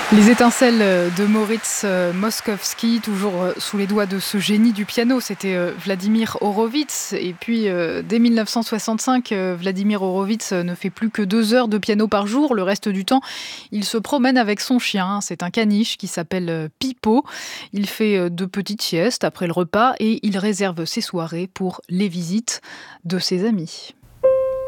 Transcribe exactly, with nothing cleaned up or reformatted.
Les étincelles de Moritz Moszkowski, toujours sous les doigts de ce génie du piano, c'était Vladimir Horowitz. Et puis, dès mille neuf cent soixante-cinq, Vladimir Horowitz ne fait plus que deux heures de piano par jour. Le reste du temps, il se promène avec son chien. C'est un caniche qui s'appelle Pipo. Il fait de petites siestes après le repas et il réserve ses soirées pour les visites de ses amis.